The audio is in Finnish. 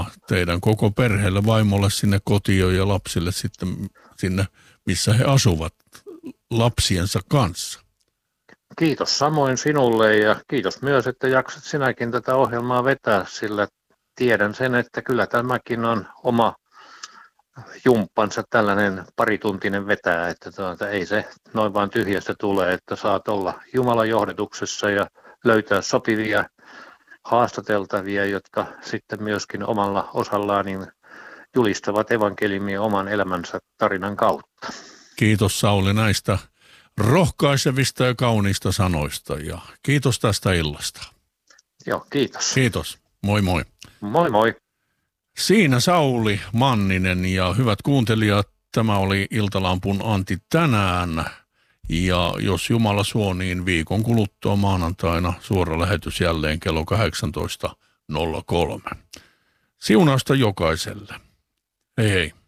teidän koko perheelle, vaimolle sinne kotiin ja lapsille sitten sinne, missä he asuvat lapsiensa kanssa. Kiitos samoin sinulle ja kiitos myös, että jaksat sinäkin tätä ohjelmaa vetää, sillä tiedän sen, että kyllä tämäkin on oma jumppansa tällainen parituntinen vetää, että ei se noin vaan tyhjästä tule, että saat olla Jumalan johdatuksessa ja löytää sopivia haastateltavia, jotka sitten myöskin omalla osallaan niin julistavat evankeliumia oman elämänsä tarinan kautta. Kiitos Sauli näistä rohkaisevista ja kauniista sanoista ja kiitos tästä illasta. Joo, kiitos. Kiitos. Moi moi. Moi moi. Siinä Sauli Manninen ja hyvät kuuntelijat, tämä oli Iltalampun Antti tänään. Ja jos Jumala suo, niin viikon kuluttua maanantaina suora lähetys jälleen kello 18.03. Siunausta jokaiselle. Hei hei.